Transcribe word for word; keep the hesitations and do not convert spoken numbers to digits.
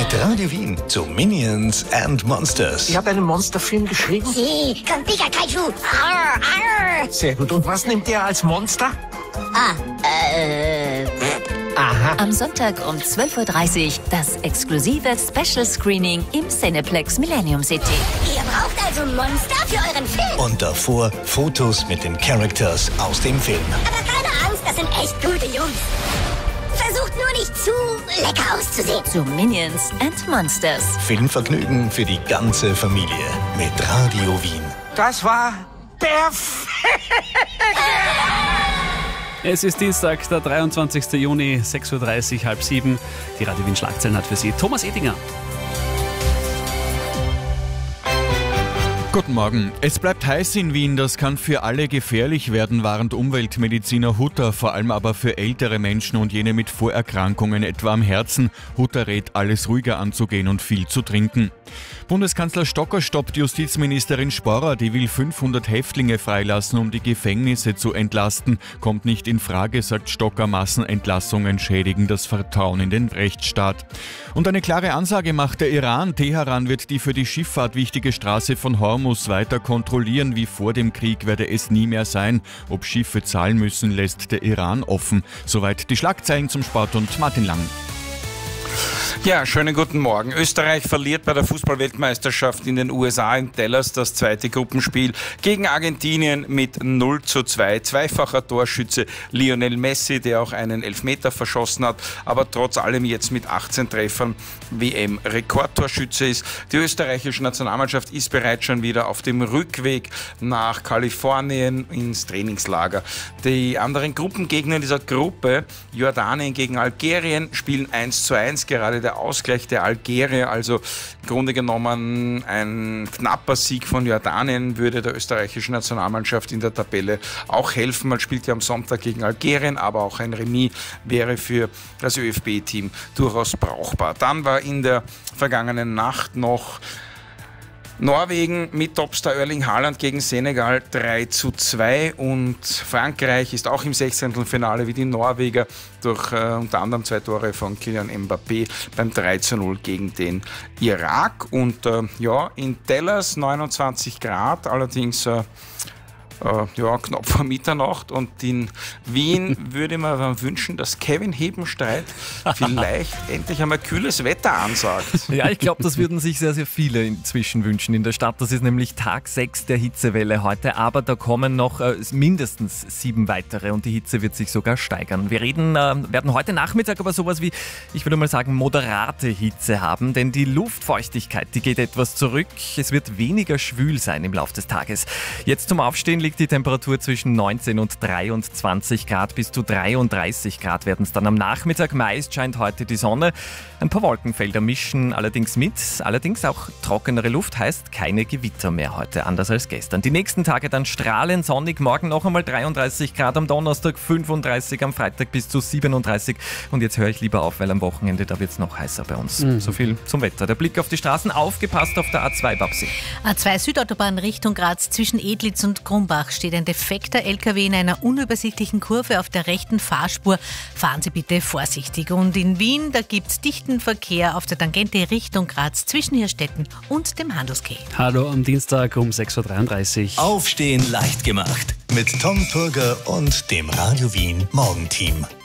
Mit Radio Wien zu Minions and Monsters. Ich habe einen Monsterfilm geschrieben. Sie, komm, Pika Kaiju. Arr, arr. Sehr gut. Und was nimmt ihr als Monster? Ah, äh... Aha. Am Sonntag um zwölf Uhr dreißig das exklusive Special Screening im Cineplex Millennium City. Ihr braucht also Monster für euren Film. Und davor Fotos mit den Characters aus dem Film. Aber keine Angst, das sind echt gute Jungs. Versucht nur nicht zu lecker auszusehen. Zu Minions and Monsters. Filmvergnügen für die ganze Familie mit Radio Wien. Das war perfekt. Es ist Dienstag, der dreiundzwanzigster Juni, sechs Uhr dreißig, halb sieben. Die Radio Wien Schlagzeilen hat für Sie Thomas Edinger. Guten Morgen. Es bleibt heiß in Wien, das kann für alle gefährlich werden, warnt Umweltmediziner Hutter, vor allem aber für ältere Menschen und jene mit Vorerkrankungen, etwa am Herzen. Hutter rät, alles ruhiger anzugehen und viel zu trinken. Bundeskanzler Stocker stoppt Justizministerin Sporrer, die will fünfhundert Häftlinge freilassen, um die Gefängnisse zu entlasten. Kommt nicht in Frage, sagt Stocker, Massenentlassungen schädigen das Vertrauen in den Rechtsstaat. Und eine klare Ansage macht der Iran. Teheran wird die für die Schifffahrt wichtige Straße von Hormuz weiter kontrollieren. Wie vor dem Krieg werde es nie mehr sein. Ob Schiffe zahlen müssen, lässt der Iran offen. Soweit die Schlagzeilen zum Sport und Martin Lang. Ja, schönen guten Morgen. Österreich verliert bei der Fußball-Weltmeisterschaft in den U S A in Dallas das zweite Gruppenspiel gegen Argentinien mit null zu zwei. Zweifacher Torschütze Lionel Messi, der auch einen Elfmeter verschossen hat, aber trotz allem jetzt mit achtzehn Treffern W M-Rekordtorschütze ist. Die österreichische Nationalmannschaft ist bereits schon wieder auf dem Rückweg nach Kalifornien ins Trainingslager. Die anderen Gruppengegner dieser Gruppe, Jordanien gegen Algerien, spielen eins zu eins. Gerade der Ausgleich der Algerier, also im Grunde genommen ein knapper Sieg von Jordanien, würde der österreichischen Nationalmannschaft in der Tabelle auch helfen. Man spielt ja am Sonntag gegen Algerien, aber auch ein Remis wäre für das ÖFB-Team durchaus brauchbar. Dann war in der vergangenen Nacht noch Norwegen mit Topstar Erling Haaland gegen Senegal drei zu zwei und Frankreich ist auch im Sechzehntelfinale wie die Norweger durch äh, unter anderem zwei Tore von Kylian Mbappé beim drei zu null gegen den Irak. Und äh, ja, in Dallas neunundzwanzig Grad, allerdings äh, äh, ja, knapp vor Mitternacht, und in Wien würde man mir wünschen, dass Kevin Hebenstreit vielleicht endlich einmal kühles Wetter ansagt. Ja, ich glaube, das würden sich sehr, sehr viele inzwischen wünschen in der Stadt. Das ist nämlich Tag sechs der Hitzewelle heute, aber da kommen noch äh, mindestens sieben weitere und die Hitze wird sich sogar steigern. Wir reden, äh, werden heute Nachmittag aber sowas wie, ich würde mal sagen, moderate Hitze haben, denn die Luftfeuchtigkeit, die geht etwas zurück. Es wird weniger schwül sein im Laufe des Tages. Jetzt zum Aufstehen liegt die Temperatur zwischen neunzehn und dreiundzwanzig Grad, bis zu dreiunddreißig Grad werden es dann am Nachmittag. Meist scheint heute die Sonne. Ein paar Wolkenfelder mischen allerdings mit. Allerdings auch trockenere Luft heißt keine Gewitter mehr heute, anders als gestern. Die nächsten Tage dann strahlend sonnig, morgen noch einmal dreiunddreißig Grad, am Donnerstag fünfunddreißig, am Freitag bis zu siebenunddreißig. Und jetzt höre ich lieber auf, weil am Wochenende, da wird es noch heißer bei uns. Mhm. So viel zum Wetter. Der Blick auf die Straßen, aufgepasst auf der A zwei, Babsi. A zwei Südautobahn Richtung Graz zwischen Edlitz und Grumbach steht ein defekter L K W in einer unübersichtlichen Kurve auf der rechten Fahrspur. Fahren Sie bitte vorsichtig. Und in Wien, da gibt es dichten Verkehr auf der Tangente Richtung Graz zwischen Hirstetten und dem Handelskeh. Hallo am Dienstag um sechs Uhr dreiunddreißig. Aufstehen leicht gemacht mit Tom Pürger und dem Radio Wien Morgenteam.